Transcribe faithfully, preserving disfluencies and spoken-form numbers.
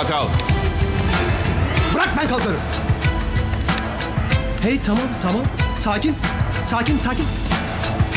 rahat al. Bırak, ben kalkarım. Hey, tamam tamam. Sakin. Sakin sakin.